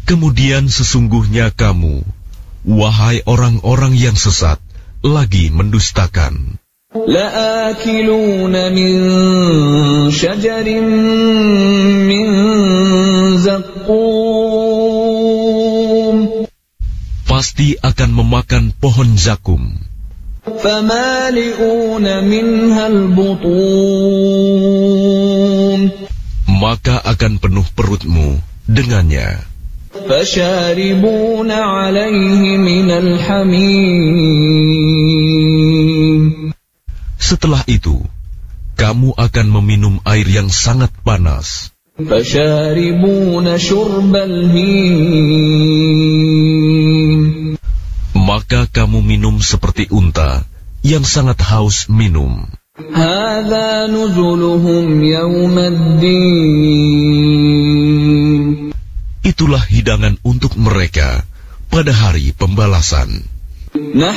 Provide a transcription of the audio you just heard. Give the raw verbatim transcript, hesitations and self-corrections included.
Kemudian sesungguhnya kamu, wahai orang-orang yang sesat, lagi mendustakan. لَآكِلُونَ مِنْ شَجَرٍ مِّنْ زَقُّومٍ Pasti akan memakan pohon zakum. فَمَالِئُونَ مِنْهَا الْبُطُونَ Maka akan penuh perutmu dengannya. فَشَارِبُونَ عَلَيْهِ مِنَ الْحَمِيمِ Setelah itu, kamu akan meminum air yang sangat panas. فَشَارِبُونَ شُرْبَ الْهِيمِ Maka kamu minum seperti unta yang sangat haus minum. هَذَا نُزُلُهُمْ يَوْمَ الدِّينِ Itulah hidangan untuk mereka pada hari pembalasan.